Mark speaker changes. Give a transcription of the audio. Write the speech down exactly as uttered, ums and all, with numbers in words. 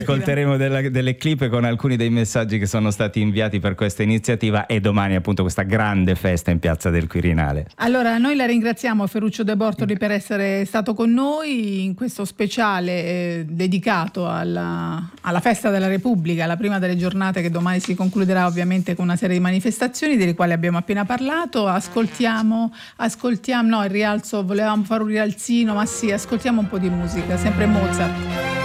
Speaker 1: Ascolteremo della, delle clip con alcuni dei messaggi che sono stati inviati per questa iniziativa e domani appunto questa grande festa in Piazza del Quirinale.
Speaker 2: Allora noi la ringraziamo Ferruccio De Bortoli per essere stato con noi in questo speciale eh, dedicato alla, alla festa della Repubblica, la prima delle giornate che domani si concluderà ovviamente con una serie di manifestazioni delle quali abbiamo appena parlato. Ascoltiamo, ascoltiamo, no il rialzo, volevamo fare un rialzino, ma sì, ascoltiamo un po' di musica, sempre Mozart.